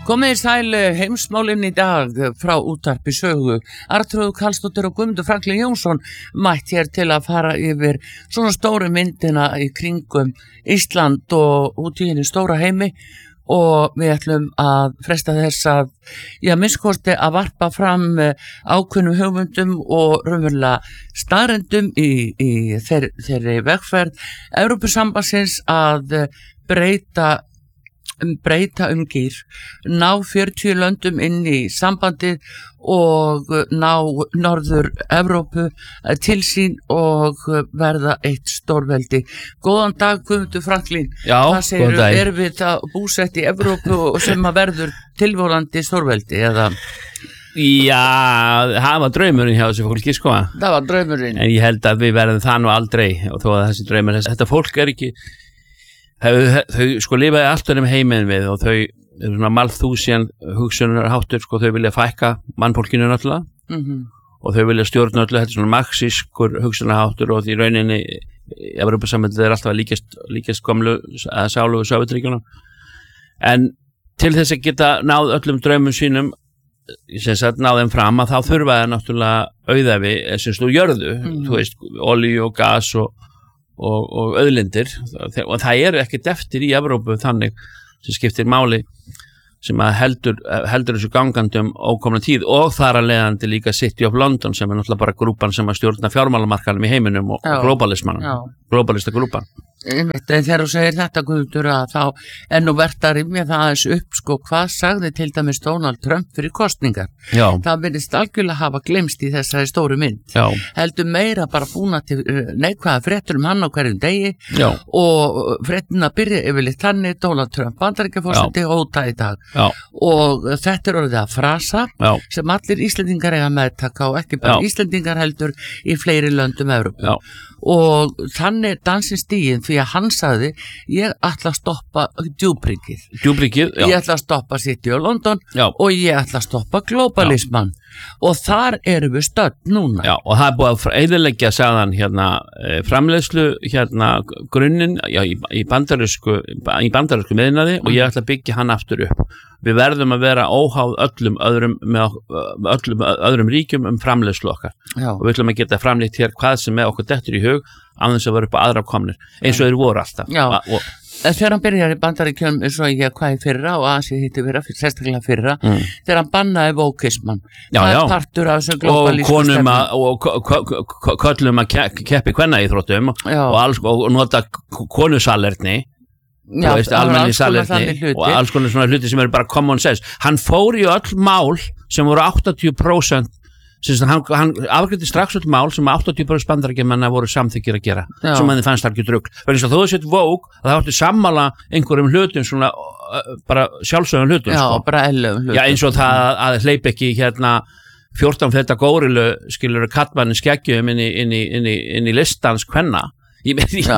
Komið sæl heimsmálinn í dag frá útvarpi sögu. Arnþrúður Karlsdóttir og Guðmundur Franklín Jónsson mætt hér til að fara yfir svona stóru myndina í kringum Ísland og út í henni stóra heimi og við ætlum að fresta þess að minnskosti að varpa fram ákveðnum hugmyndum og raunverulega staðreyndum í þeirri vegferð Evrópusambandsins að breyta gír, ná 40 löndum inn í sambandið og ná Norður Evrópu til sín og verða eitt stórveldi. Góðan dag Guðmundur Franklín. Já, góðan dag. Erum við það búsett í Evrópu og sem að verður tilvonandi stórveldi eða? Já, það var draumurinn hjá þessu fólki, sko. Það var draumurinn. En ég held að við verðum það nú aldrei og þó að þessi draumur, þetta fólk ekki þau sko lifaði allt um heiminn við og þau eru svona Malthúsian hugsunarháttur, sko, þau vilja fækka mannfólkinu náttúrulega og þau vilja stjórna öllu, þetta er svona marxískur hugsunarháttur og því rauninni Evrópusambandið er alltaf að líkast gömlu að sálu og Sovétríkjunum. En til þess að geta náð öllum draumum sínum sem sagt náð þeim fram að þá þurfa það náttúrulega auðæfi sem slú jörðu, þú veist, olíu og gas og auðlindir og það eru ekkert eftir í Evrópu þannig sem skiptir máli sem að heldur þessu gangandum ókomna tíð og þar að leiðandi líka City of London sem er náttúrulega bara grúpan sem að stjórna fjármálamarkaðum í heiminum og globalista grúpan. En þegar þú segir þetta Guðmundur að þá nú vert að rifja það aðeins upp, sko, hvað sagði til dæmis Donald Trump fyrir kosningar? Já. Það virðist algjörlega hafa glemst í þessari stóru mynd. Já. Heldur meira bara búna til neikvæða fréttur hann á hverjum degi. Já. Og fréttina byrja yfirleitt þannig Donald Trump Bandaríkjaforseti hóta í dag. Já. Og þetta er orðið að frasa sem allir Íslendingar eiga meðtaka og ekki bara Íslendingar heldur í fleiri löndum Evrópu. Og þannig dansinn stiginn því að hann sagði ég ætla að stoppa djúbryggið, ég ætla að stoppa City of London og ég ætla að stoppa globalisman og þar erum við stödd núna. Já, og það er búið að eyðileggja sagðan framleiðslu grunninn í bandarísku miðnaði og ég ætla að byggja hann aftur upp. Við verðum að vera óháð öllum öðrum ríkjum framleiðslu okkar. Já. Og við ætlum að geta framleitt hér hvað sem með okkur dettur í hug án þess að vera upp á aðra komnir eins og þeir voru alltaf. Já. Þegar hann byrjar í Bandaríkjunum eins og ég hvað í fyrra og Asíu hitti sérstaklega fyrra þegar hann bannaði vókismann. Það er partur af þessu globalísku stefnu. Og köllum að keppi kvennaíþróttum og nota konusalerni. Já, almenni salerni og alls konar svona hluti sem eru bara common sense. Hann fór í öll mál sem voru 80% hann afgreiddi strax öll mál sem 80% bandaríkjamanna voru samþykkir að gera sem hann fannst ekki drugl. Þannig að þó þú sett vók að það átti sammála einhverjum hlutum svona bara sjálfsögum hlutum. Já, bara eðlilegum hlutum. Já, eins og það að hleypa ekki 14 feta górilu skilur kattmannin skeggjum inn í listans kvenna. Þú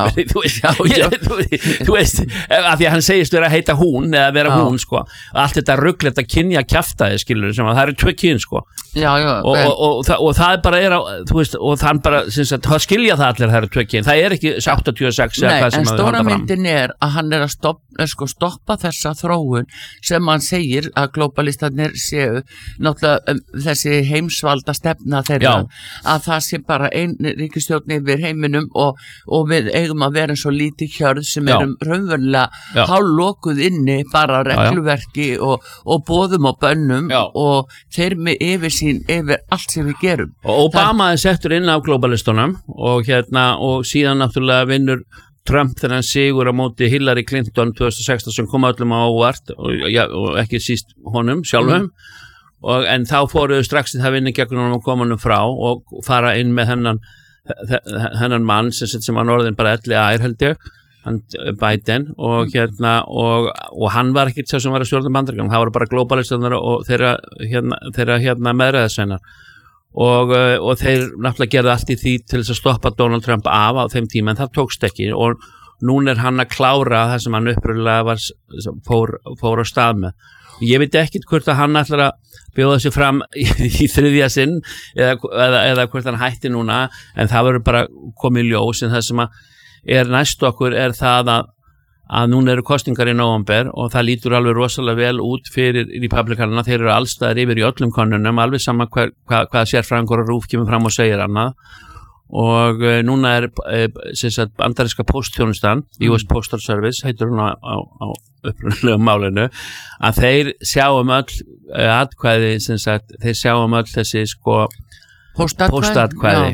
veist af því að hann segist vera að heita hún eða vera hún, sko, allt þetta rugl þetta kynja kjaftaði, skilur, sem að það eru tvö kyn, sko og það er bara þú veist, og þann bara það skilja það allir, það eru tvö kyn, það er ekki 86 eða hvað sem að en stóra myndin er að hann er að stoppa þessa þróun sem hann segir að globalistarnir séu náttúrulega þessi heimsvalda stefna þeirra að það sé bara ein ríkisstjórn yfir heiminum og við eigum að vera svo lítið hjörð sem erum raunverulega hálflokuð inni bara regluverki og boðum og bönnum og þeir með yfirsýn yfir allt sem við gerum. Og Obama er settur inn á globalistunum og síðan náttúrulega vinnur Trump þegar hann sigur á móti Hillary Clinton 2016 sem kom öllum á óvart og ekki síst honum sjálfum en þá fóruðu strax til það vinna gegn honum og koma honum frá og fara inn með hennan mann sem var orðin bara held ég Biden og hann var ekkert sem var að stjórna Bandaríkjunum, það voru bara globalistanar og þeirra meðræðisveinar og þeir náttúrulega gerði allt í því til þess að stoppa Donald Trump af á þeim tíma en það tókst ekki og núna er hann að klára það sem hann upprunlega fór á stað með. Ég veit ekkert hvort að hann ætlar að bjóða sig fram í þriðja sinn eða hvort hann hætti núna en það verður bara komið í ljós en það sem er næst okkur er það að núna eru kosningar í nóvember og það lítur alveg rosalega vel út fyrir republikanana, þeir eru allstaðar yfir í öllum konunum, alveg sama hvað sérfræðingur og RÚV kemur fram og segir annað og núna sem sagt bandaríska póstþjónustan, US Postal Service heitir hún á upprunalega málinu, að þeir sjáum öll atkvæði, sem sagt, þeir sjáum öll þessi sko póstatkvæði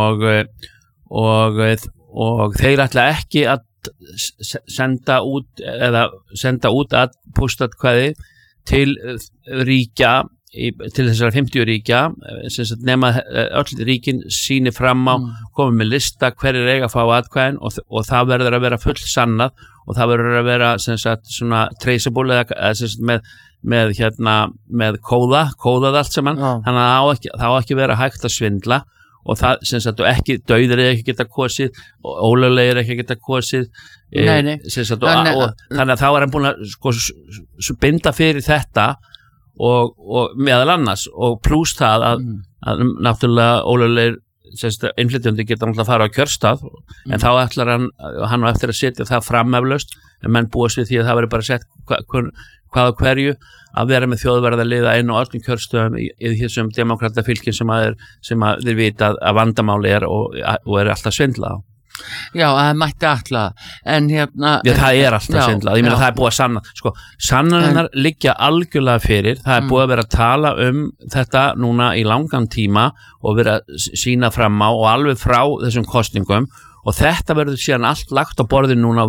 og þeir ætla ekki að senda út að póstatkvæði til ríkja til þessara 50 ríkja sem sagt nema öll ríkin sýni fram á, komið með lista hverjir eiga að fá atkvæðin og það verður að vera full sannað og það verður að vera sem sagt svona traceable eða sem sagt með kóðað allt saman, þannig að það á ekki vera hægt að svindla og það sem sagt ekki dauðir ekki geta kosið og ólöglegir ekki geta kosið sagt, og þannig að þá hann búin að sko, binda fyrir þetta og meðal annars og plús það að náttúrulega ólöglegir innflytjandi geta náttúrulega að fara á kjörstað en þá ætlar hann á eftir að setja það frameflaust en menn búast við því að það verður bara sett hvað og hverju að vera með þjóðverðarliða inn á öllum kjörstöðum í þessum demokratafylgjum sem að þeir vita að vandamáli og er alltaf svindlað á. Já, það mætti alltaf en það er alltaf svindlað, ég meina það er búið að sanna sko, sannanirnar liggja algjörlega fyrir, það er búið að vera að tala þetta núna í langan tíma og vera að sýna fram á og alveg frá þessum kosningum og þetta verður síðan allt lagt á borðinu núna